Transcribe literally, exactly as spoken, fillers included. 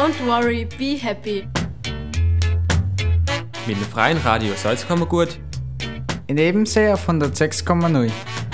Don't worry, be happy. Mit dem freien Radio Salzkammergut in Ebensee auf hundertsechs Komma null.